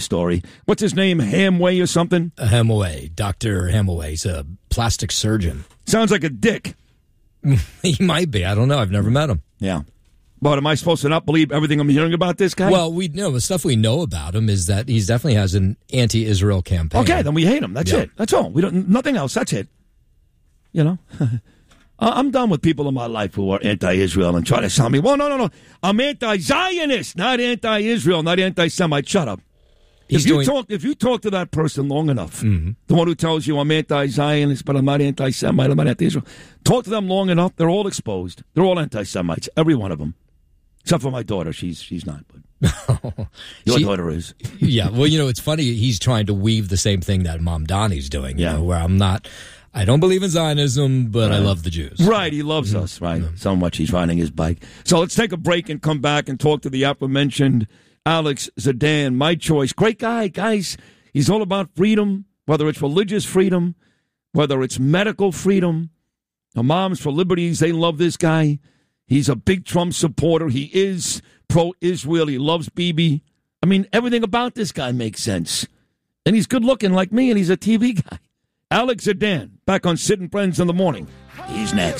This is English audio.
story. What's his name? Hamway or something? Hamway. Dr. Hamway. He's a plastic surgeon. Sounds like a dick. He might be. I don't know. I've never met him. Yeah. But am I supposed to not believe everything I'm hearing about this guy? Well, the stuff we know about him is that he definitely has an anti-Israel campaign. Okay, then we hate him. That's it. That's all. We don't. Nothing else. That's it. You know? I'm done with people in my life who are anti-Israel and try to tell me, well, no. I'm anti-Zionist, not anti-Israel, not anti-Semite. Shut up. If you talk to that person long enough, the one who tells you I'm anti-Zionist, but I'm not anti-Semite, I'm not anti-Israel, talk to them long enough, they're all exposed. They're all anti-Semites, every one of them. Except for my daughter. She's not, but your daughter is. Yeah, well, it's funny. He's trying to weave the same thing that Mom Donnie's doing, where I don't believe in Zionism, but I love the Jews. Right, he loves us, right? So much he's riding his bike. So let's take a break and come back and talk to the aforementioned Alex Zaydan, my choice. Great guy, guys. He's all about freedom, whether it's religious freedom, whether it's medical freedom. The Moms for Liberties, they love this guy. He's a big Trump supporter. He is pro-Israel. He loves Bibi. I mean, everything about this guy makes sense. And he's good looking like me, and he's a TV guy. Alex Zaydan, back on Sid and Friends in the Morning. He's next.